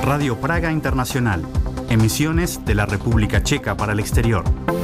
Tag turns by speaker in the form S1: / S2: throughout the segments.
S1: Radio Praga Internacional. Emisiones de la República Checa para el exterior.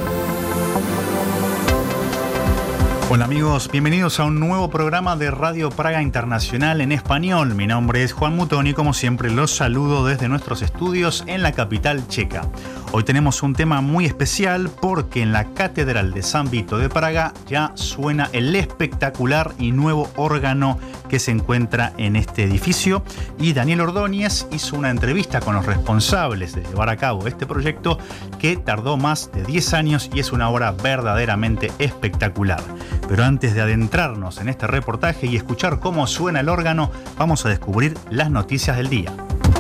S1: Hola amigos, bienvenidos a un nuevo programa de Radio Praga Internacional en español. Mi nombre es Juan Mutón y como siempre los saludo desde nuestros estudios en la capital checa. Hoy tenemos un tema muy especial porque en la Catedral de San Vito de Praga ya suena el espectacular y nuevo órgano que se encuentra en este edificio, y Daniel Ordóñez hizo una entrevista con los responsables de llevar a cabo este proyecto que tardó más de 10 años y es una obra verdaderamente espectacular. Pero antes de adentrarnos en este reportaje y escuchar cómo suena el órgano, vamos a descubrir las noticias del día.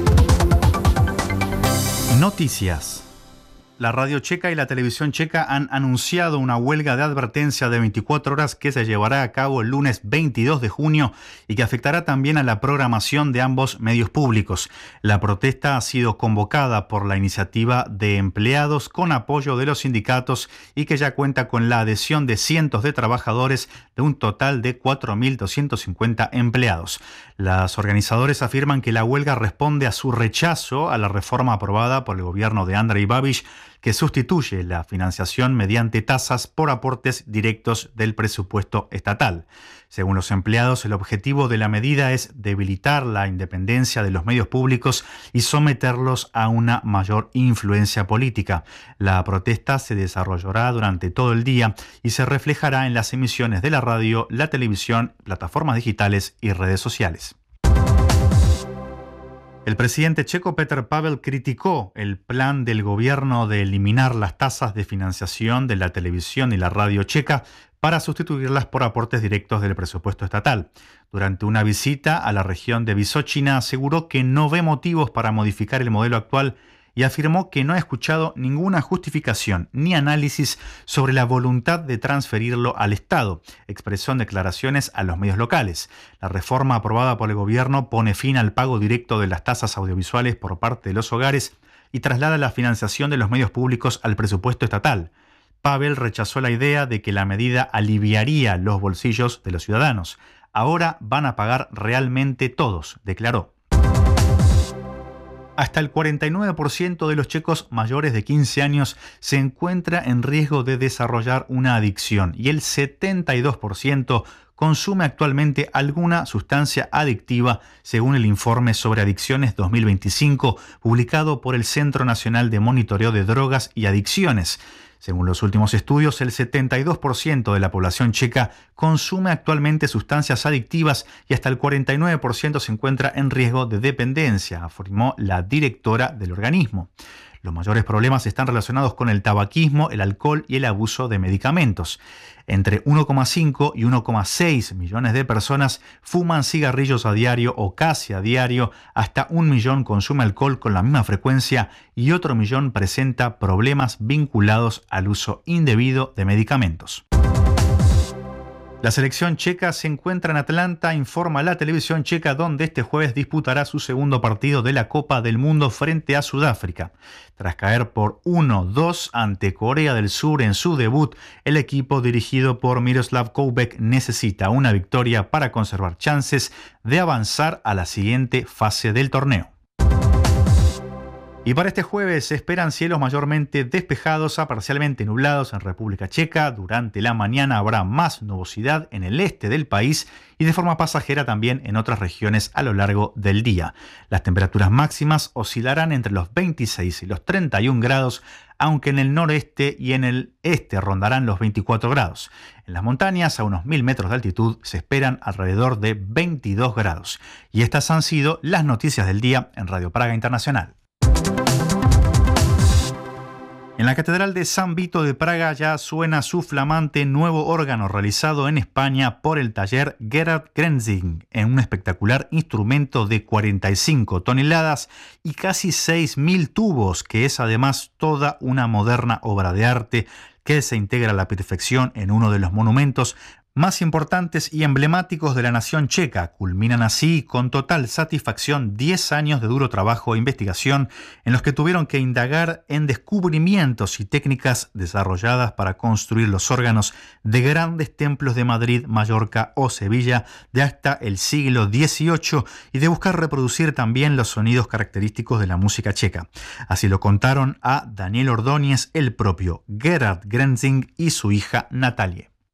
S1: Noticias. La radio checa y la televisión checa han anunciado una huelga de advertencia de 24 horas que se llevará a cabo el lunes 22 de junio y que afectará también a la programación de ambos medios públicos. La protesta ha sido convocada por la iniciativa de empleados con apoyo de los sindicatos y que ya cuenta con la adhesión de cientos de trabajadores de un total de 4.250 empleados. Los organizadores afirman que la huelga responde a su rechazo a la reforma aprobada por el gobierno de Andrej Babiš, que sustituye la financiación mediante tasas por aportes directos del presupuesto estatal. Según los empleados, el objetivo de la medida es debilitar la independencia de los medios públicos y someterlos a una mayor influencia política. La protesta se desarrollará durante todo el día y se reflejará en las emisiones de la radio, la televisión, plataformas digitales y redes sociales. El presidente checo Petr Pavel criticó el plan del gobierno de eliminar las tasas de financiación de la televisión y la radio checa para sustituirlas por aportes directos del presupuesto estatal. Durante una visita a la región de Vysočina aseguró que no ve motivos para modificar el modelo actual y afirmó que no ha escuchado ninguna justificación ni análisis sobre la voluntad de transferirlo al Estado. Expresó en declaraciones a los medios locales. La reforma aprobada por el gobierno pone fin al pago directo de las tasas audiovisuales por parte de los hogares y traslada la financiación de los medios públicos al presupuesto estatal. Pavel rechazó la idea de que la medida aliviaría los bolsillos de los ciudadanos. Ahora van a pagar realmente todos, declaró. Hasta el 49% de los checos mayores de 15 años se encuentra en riesgo de desarrollar una adicción y el 72% consume actualmente alguna sustancia adictiva, según el informe sobre adicciones 2025 publicado por el Centro Nacional de Monitoreo de Drogas y Adicciones. Según los últimos estudios, el 72% de la población checa consume actualmente sustancias adictivas y hasta el 49% se encuentra en riesgo de dependencia, afirmó la directora del organismo. Los mayores problemas están relacionados con el tabaquismo, el alcohol y el abuso de medicamentos. Entre 1,5 y 1,6 millones de personas fuman cigarrillos a diario o casi a diario, hasta 1 millón consume alcohol con la misma frecuencia y otro millón presenta problemas vinculados al uso indebido de medicamentos. La selección checa se encuentra en Atlanta, informa la televisión checa, donde este jueves disputará su segundo partido de la Copa del Mundo frente a Sudáfrica. Tras caer por 1-2 ante Corea del Sur en su debut, el equipo dirigido por Miroslav Koubek necesita una victoria para conservar chances de avanzar a la siguiente fase del torneo. Y para este jueves se esperan cielos mayormente despejados a parcialmente nublados en República Checa. Durante la mañana habrá más nubosidad en el este del país y de forma pasajera también en otras regiones a lo largo del día. Las temperaturas máximas oscilarán entre los 26 y los 31 grados, aunque en el noreste y en el este rondarán los 24 grados. En las montañas, a unos 1000 metros de altitud, se esperan alrededor de 22 grados. Y estas han sido las noticias del día en Radio Praga Internacional. En la Catedral de San Vito de Praga ya suena su flamante nuevo órgano realizado en España por el taller Gerhard Grenzing, en un espectacular instrumento de 45 toneladas y casi 6.000 tubos, que es además toda una moderna obra de arte que se integra a la perfección en uno de los monumentos más importantes y emblemáticos de la nación checa. Culminan así con total satisfacción 10 años de duro trabajo e investigación en los que tuvieron que indagar en descubrimientos y técnicas desarrolladas para construir los órganos de grandes templos de Madrid, Mallorca o Sevilla de hasta el siglo XVIII y de buscar reproducir también los sonidos característicos de la música checa. Así lo contaron a Daniel Ordóñez, el propio Gerhard Grenzing y su hija Natalie.